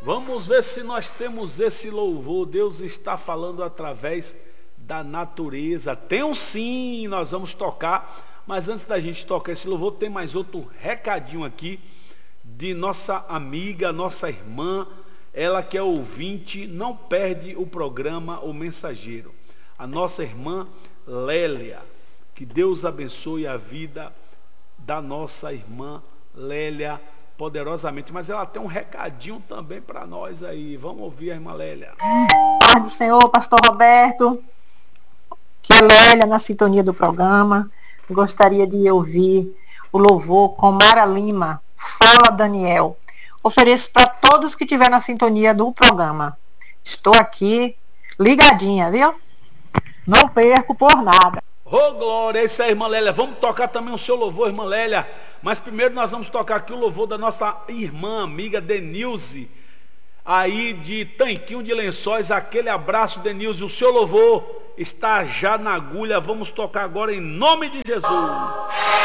Vamos ver se nós temos esse louvor. Deus está falando através da natureza. Tem um sim, nós vamos tocar. Mas antes da gente tocar esse louvor, tem mais outro recadinho aqui de nossa amiga, nossa irmã. Ela que é ouvinte, não perde o programa O Mensageiro. A nossa irmã Lélia. Que Deus abençoe a vida da nossa irmã Lélia poderosamente. Mas ela tem um recadinho também para nós aí. Vamos ouvir a irmã Lélia. Paz do Senhor, pastor Roberto, que é Lélia na sintonia do programa. Gostaria de ouvir o louvor com Mara Lima, Fala Daniel. Ofereço para todos que estiverem na sintonia do programa. Estou aqui ligadinha, viu? Não perco por nada. Ô, glória, isso aí, irmã Lélia. Vamos tocar também o seu louvor, irmã Lélia. Mas primeiro nós vamos tocar aqui o louvor da nossa irmã, amiga Denilze, aí de Tanquinho de Lençóis. Aquele abraço, Denilze. O seu louvor está já na agulha. Vamos tocar agora em nome de Jesus.